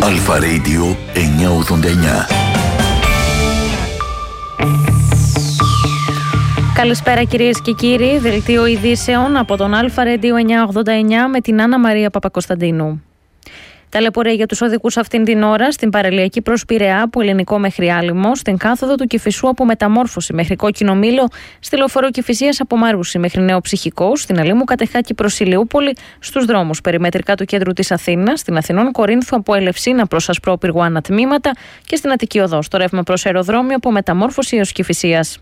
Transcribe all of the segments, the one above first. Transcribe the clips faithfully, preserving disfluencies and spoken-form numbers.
Αλφα Radio εννιακόσια ογδόντα εννιά. Καλησπέρα κυρίες και κύριοι, δελτίο ειδήσεων από τον Αλφα Radio εννιακόσια ογδόντα εννιά με την Άννα Μαρία Παπακοσταντίνου. Ταλαιπωρία για τους οδικούς αυτήν την ώρα στην παραλιακή προς Πειραιά από Ελληνικό μέχρι Άλυμο, στην κάθοδο του Κηφισού από Μεταμόρφωση μέχρι Κόκκινο Μήλο, στη λεωφορείο Κηφισίας από Μαρούσι μέχρι Νέο Ψυχικό, στην Αλήμου Κατεχάκη προς Ηλιούπολη, στους δρόμους περιμετρικά του κέντρου της Αθήνας, στην Αθηνών Κορίνθου από Ελευσίνα προς Ασπρόπυργο ανατμήματα και στην Αττική Οδό στο ρεύμα προς αεροδρόμιο από Μεταμόρφωση έως Κηφισίας.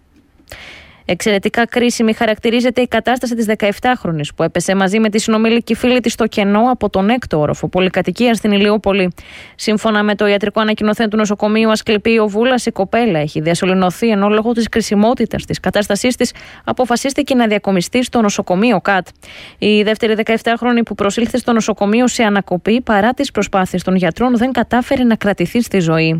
Εξαιρετικά κρίσιμη χαρακτηρίζεται η κατάσταση της δεκαεπτάχρονης που έπεσε μαζί με τη συνομήλικη φίλη της στο κενό από τον έκτο όροφο πολυκατοικία στην Ηλιούπολη. Σύμφωνα με το ιατρικό ανακοινωθέν του νοσοκομείου Ασκληπίου Βούλας, η κοπέλα έχει διασωληνωθεί, ενώ λόγω της κρισιμότητας της κατάστασής της αποφασίστηκε να διακομιστεί στο νοσοκομείο ΚΑΤ. Η δεύτερη δεκαεπτάχρονη που προσήλθε στο νοσοκομείο σε ανακοπή παρά τις προσπάθειες των γιατρών δεν κατάφερε να κρατηθεί στη ζωή.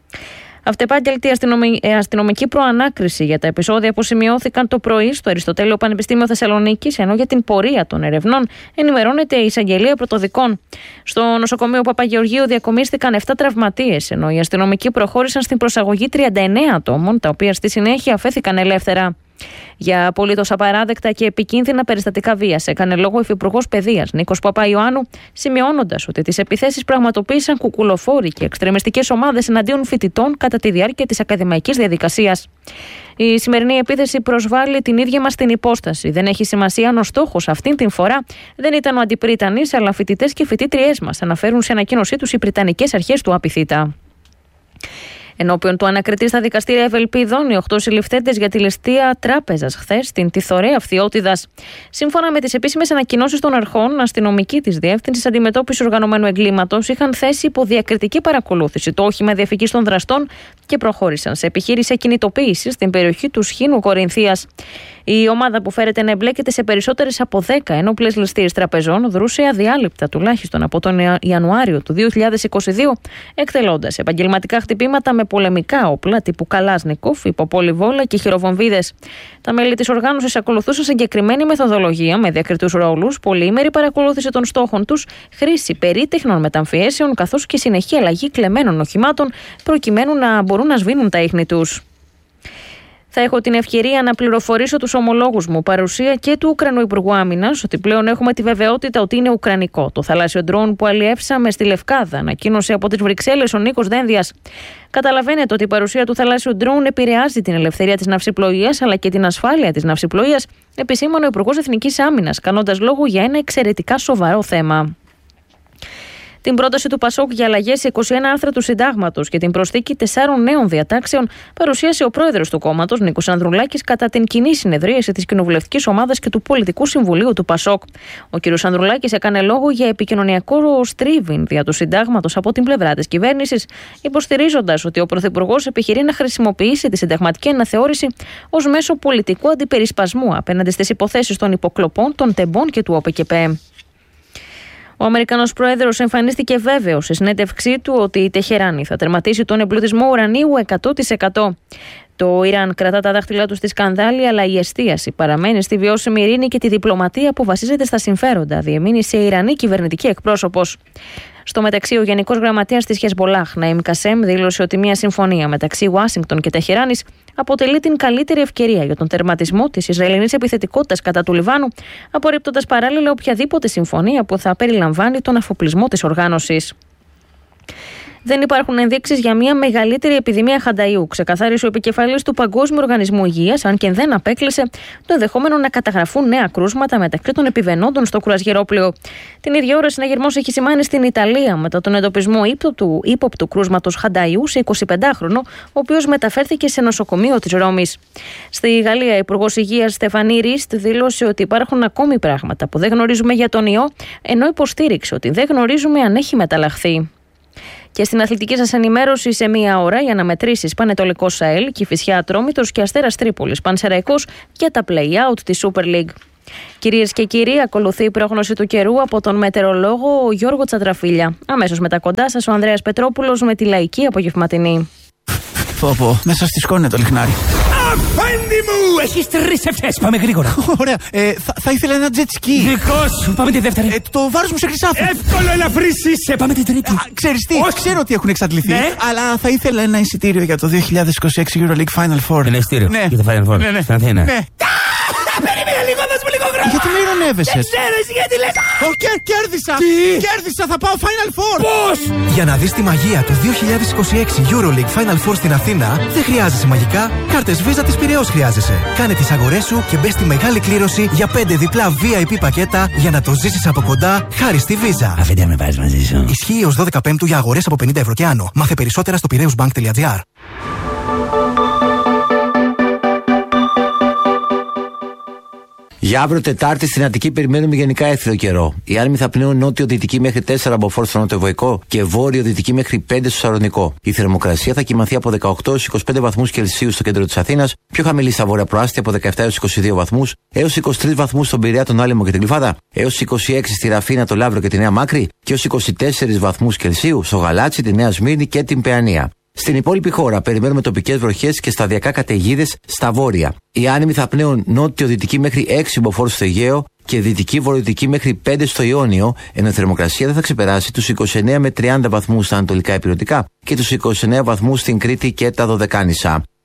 Αυτεπάγγελτη αστυνομική προανάκριση για τα επεισόδια που σημειώθηκαν το πρωί στο Αριστοτέλειο Πανεπιστήμιο Θεσσαλονίκης, ενώ για την πορεία των ερευνών ενημερώνεται η εισαγγελία πρωτοδικών. Στο νοσοκομείο Παπαγεωργίου διακομίστηκαν επτά τραυματίες, ενώ οι αστυνομικοί προχώρησαν στην προσαγωγή τριάντα εννέα ατόμων, τα οποία στη συνέχεια αφέθηκαν ελεύθερα. Για απολύτως απαράδεκτα και επικίνδυνα περιστατικά βίας έκανε λόγο ο Υφυπουργός Παιδείας Νίκος Παπαϊωάννου, σημειώνοντας ότι τις επιθέσεις πραγματοποίησαν κουκουλοφόροι και εξτρεμιστικές ομάδες εναντίον φοιτητών κατά τη διάρκεια της ακαδημαϊκής διαδικασίας. Η σημερινή επίθεση προσβάλλει την ίδια μας την υπόσταση. Δεν έχει σημασία αν ο στόχος αυτήν την φορά δεν ήταν ο αντιπρίτανης, αλλά φοιτητές και φοιτήτριές μας, αναφέρουν σε ανακοίνωσή τους οι Βρυτανικές αρχές του ΑΠΙΘΙΤΑ. Ενώπιον του ανακριτή στα δικαστήρια Ευελπίδων, οι οκτώ συλληφθέντες για τη ληστεία τράπεζας χθες στην Τιθωρέα Φθιώτιδας. Σύμφωνα με τις επίσημες ανακοινώσεις των αρχών, αστυνομικοί της Διεύθυνσης Αντιμετώπισης Οργανωμένου Εγκλήματος είχαν θέσει υπό διακριτική παρακολούθηση το όχημα διαφυγής των δραστών και προχώρησαν σε επιχείρηση ακινητοποίησης στην περιοχή του Σχήνου Κορινθίας. Η ομάδα που φέρεται να εμπλέκεται σε περισσότερες από δέκα ενόπλες ληστείες τραπεζών δρούσε αδιάλειπτα τουλάχιστον από τον Ιανουάριο του δύο χιλιάδες είκοσι δύο, εκτελώντας επαγγελματικά χτυπήματα με πολεμικά όπλα τύπου Καλάσνικοφ, υποπολιβόλα και χειροβομβίδες. Τα μέλη της οργάνωσης ακολουθούσαν συγκεκριμένη μεθοδολογία με διακριτούς ρόλους, πολυήμερη παρακολούθηση των στόχων τους, χρήση περίτεχνων μεταμφιέσεων καθώς και συνεχή αλλαγή κλεμμένων οχημάτων προκειμένου να μπορούν να σβήνουν τα ίχνη τους. Θα έχω την ευκαιρία να πληροφορήσω τους ομολόγους μου, παρουσία και του Ουκρανού Υπουργού Άμυνας, ότι πλέον έχουμε τη βεβαιότητα ότι είναι ουκρανικό το θαλάσσιο ντρόουν που αλλιεύσαμε στη Λευκάδα, ανακοίνωσε από τις Βρυξέλλες ο Νίκος Δένδιας. Καταλαβαίνετε ότι η παρουσία του θαλάσσιου ντρόουν επηρεάζει την ελευθερία της ναυσιπλοείας αλλά και την ασφάλεια της ναυσιπλοείας, επισήμανε ο Υπουργός Εθνικής Άμυνας, κάνοντας λόγο για ένα εξαιρετικά σοβαρό θέμα. Την πρόταση του Πασόκ για αλλαγές σε είκοσι ένα άρθρα του Συντάγματος και την προσθήκη τεσσάρων νέων διατάξεων παρουσίασε ο πρόεδρος του κόμματος, Νίκος Ανδρουλάκης, κατά την κοινή συνεδρίαση της Κοινοβουλευτικής Ομάδας και του Πολιτικού Συμβουλίου του Πασόκ. Ο κ. Ανδρουλάκης έκανε λόγο για επικοινωνιακό στρίβιν δια του Συντάγματος από την πλευρά της κυβέρνησης, υποστηρίζοντας ότι ο Πρωθυπουργός επιχειρεί να χρησιμοποιήσει τη συνταγματική αναθεώρηση ως μέσο πολιτικού αντιπερισπασμού απέναντι στις υποθέσεις των υποκλοπών, των τεμπών και του ΟΠΕΚΕΠΕ. Ο Αμερικανός Πρόεδρος εμφανίστηκε βέβαιος σε συνέντευξή του ότι η Τεχεράνη θα τερματίσει τον εμπλουτισμό ουρανίου εκατό τοις εκατό. Το Ιράν κρατά τα δάχτυλά του στη σκανδάλη, αλλά η εστίαση παραμένει στη βιώσιμη ειρήνη και τη διπλωματία που βασίζεται στα συμφέροντα, διεμήνυσε η Ιρανή κυβερνητική εκπρόσωπος. Στο μεταξύ, ο Γενικός Γραμματέας της Χεσμπολάχ, Ναΐμ Κασέμ, δήλωσε ότι μια συμφωνία μεταξύ Ουάσιγκτον και Τεχεράνης αποτελεί την καλύτερη ευκαιρία για τον τερματισμό της Ισραηλινής επιθετικότητας κατά του Λιβάνου, απορρίπτοντας παράλληλα οποιαδήποτε συμφωνία που θα περιλαμβάνει τον αφοπλισμό της οργάνωσης. Δεν υπάρχουν ενδείξεις για μια μεγαλύτερη επιδημία χανταϊού, ξεκαθάρισε ο επικεφαλής του Παγκόσμιου Οργανισμού Υγείας, αν και δεν απέκλεισε το ενδεχόμενο να καταγραφούν νέα κρούσματα μεταξύ των επιβαινόντων στο κρουαζιερόπλοιο. Την ίδια ώρα, συναγερμός έχει σημάνει στην Ιταλία μετά τον εντοπισμό ύποπτου, ύποπτου κρούσματος χανταϊού σε εικοσιπεντάχρονο, ο οποίος μεταφέρθηκε σε νοσοκομείο της Ρώμης. Στη Γαλλία, η Υπουργός Υγείας Στεφανή Ριστ δήλωσε ότι υπάρχουν ακόμη πράγματα που δεν γνωρίζουμε για τον ιό, ενώ υποστήριξε ότι δεν γνωρίζουμε αν έχει μεταλλαχθεί. Και στην αθλητική σας ενημέρωση, σε μία ώρα, οι αναμετρήσεις Πανετολικός ΣΑΕΛ, Κηφισιά Ατρόμητος και Αστέρας Τρίπολης Πανσεραϊκός για τα play-out της Super League. Κυρίες και κύριοι, ακολουθεί η πρόγνωση του καιρού από τον μετεωρολόγο Γιώργο Τσαντραφίλια. Αμέσως μετά κοντά σας ο Ανδρέας Πετρόπουλος με τη λαϊκή απογευματινή. Πω πω, μέσα στη σκόνη το λιχνάρι. Αφέντη μου! Έχεις τρεις ευχές. Πάμε γρήγορα. Ωραία. Ε, θα, θα ήθελα ένα jet ski. Δικό σου. Πάμε τη δεύτερη. Ε, το βάρος μου σε χρυσάφι. Εύκολο ελαφρύς είσαι. Πάμε την τρίτη. Α, ξέρεις τι, Όχι. ξέρω ότι έχουν εξαντληθεί. Ναι. Αλλά θα ήθελα ένα εισιτήριο για το δύο χιλιάδες είκοσι έξι EuroLeague Final Four. Ένα εισιτήριο. Ναι. Για το Final Four. Ναι, ναι. Στην Αθήνα. Ναι. Περίμενε λίγο, δώσ' μου λίγο χρόνο. Γιατί με ειρωνεύεσαι? Δεν ξέρω εσύ γιατί λες. Ω, κέρ- κέρδισα! Τι? Κέρδισα, θα πάω Final Four! Πώς? Για να δεις τη μαγεία του δύο χιλιάδες είκοσι έξι EuroLeague Final Four στην Αθήνα, δεν χρειάζεσαι μαγικά, κάρτες Visa της Πειραιώς χρειάζεσαι. Κάνε τις αγορές σου και μπες στη μεγάλη κλήρωση για πέντε διπλά βι άι πι πακέτα για να το ζήσεις από κοντά χάρη στη Visa. Αφέντη, με πάρεις μαζί σου. Ισχύει ως δώδεκα Πέμπτου για αγορές από πενήντα ευρώ και άνω. Μάθε περισσότερα στο πειραιώσμπανκ τελεία τζι άρ. Για αύριο Τετάρτη στην Αττική περιμένουμε γενικά έθριο καιρό. Οι άνεμοι θα πνέουν νότιο-δυτική μέχρι τέσσερα από φόρ στο νότιο-βορικό και βόρειο-δυτική μέχρι πέντε στο Σαλονικό. Η θερμοκρασία θα κοιμαθεί από δεκαοκτώ έως είκοσι πέντε βαθμούς Κελσίου στο κέντρο της Αθήνας, πιο χαμηλή στα βόρεια προάστια από δεκαεπτά έως είκοσι δύο βαθμούς, έως είκοσι τρεις βαθμούς στον Πειραιά, τον Άλυμο και την Γλυφάδα, έως είκοσι έξι στη Ραφίνα, το Λαύριο και τη Νέα Μάκρη και έως είκοσι τέσσερις βαθμούς Κελσίου στο Γαλάτσι, τη Νέα Σμύρνη και την Παιανία. Στην υπόλοιπη χώρα περιμένουμε τοπικές βροχές και σταδιακά καταιγίδες στα βόρεια. Οι άνεμοι θα πνέουν νότιο-δυτική μέχρι έξι μποφόρ στο Αιγαίο και δυτική-βορειοδυτική μέχρι πέντε στο Ιόνιο, ενώ η θερμοκρασία δεν θα ξεπεράσει τους είκοσι εννέα με τριάντα βαθμούς στα ανατολικά υπηρετικά και τους είκοσι εννέα βαθμούς στην Κρήτη και τα Δωδεκάνησα.